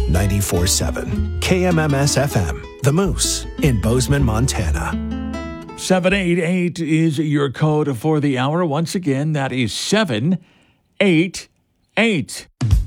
94.7 KMMS FM, The Moose in Bozeman, Montana. 788 is your code for the hour. Once again, that is 788.